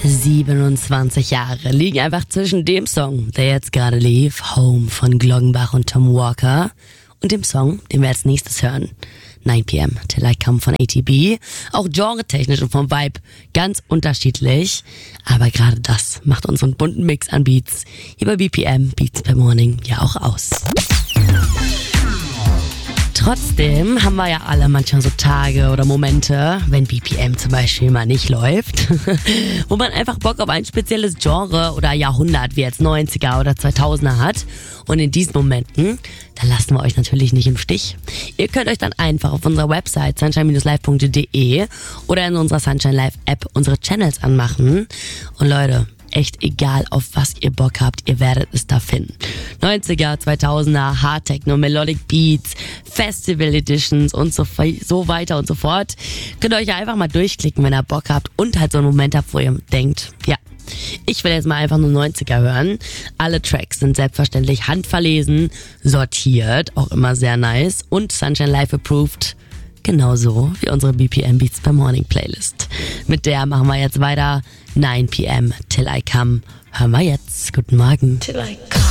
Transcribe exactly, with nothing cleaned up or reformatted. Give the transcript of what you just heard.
siebenundzwanzig Jahre liegen einfach zwischen dem Song, der jetzt gerade lief, Home von Gloggenbach und Tom Walker, und dem Song, den wir als nächstes hören, nine p m Till I Come von A T B. Auch genretechnisch und vom Vibe ganz unterschiedlich. Aber gerade das macht unseren bunten Mix an Beats hier bei B P M, Beats per Morning, ja auch aus. Trotzdem haben wir ja alle manchmal so Tage oder Momente, wenn B P M zum Beispiel mal nicht läuft, wo man einfach Bock auf ein spezielles Genre oder Jahrhundert wie jetzt neunziger oder zweitausender hat. Und in diesen Momenten, da lassen wir euch natürlich nicht im Stich. Ihr könnt euch dann einfach auf unserer Website sunshine dash live punkt de oder in unserer Sunshine Live App unsere Channels anmachen. Und Leute, echt egal, auf was ihr Bock habt, ihr werdet es da finden. neunziger, zweitausender, Hard Techno, Melodic Beats, Festival Editions und so, so weiter und so fort. Könnt ihr euch ja einfach mal durchklicken, wenn ihr Bock habt und halt so einen Moment habt, wo ihr denkt, ja, ich will jetzt mal einfach nur neunziger hören. Alle Tracks sind selbstverständlich handverlesen, sortiert, auch immer sehr nice, und Sunshine Live approved. Genauso wie unsere B P M Beats per Morning Playlist. Mit der machen wir jetzt weiter. nine p m Till I Come. Hören wir jetzt. Guten Morgen. Till I come.